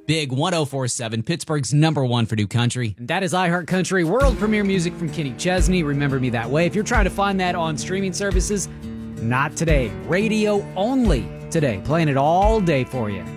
Big 104.7, Pittsburgh's number one for new country. And that is iHeart Country, world premiere music from Kenny Chesney. Remember Me That Way. If you're trying to find that on streaming services, not today. Radio only today. Playing it all day for you.